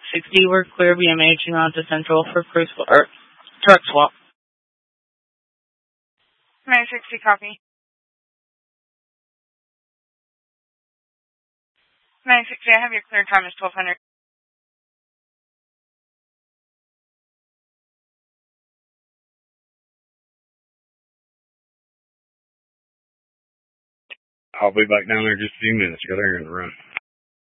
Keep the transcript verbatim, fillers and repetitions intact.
sixty, we're clear B M H and on to Central for crew sw- or truck swap. nine sixty, copy. nine sixty, I have your clear time is twelve hundred. I'll be back down there in just a few minutes. Go there and run.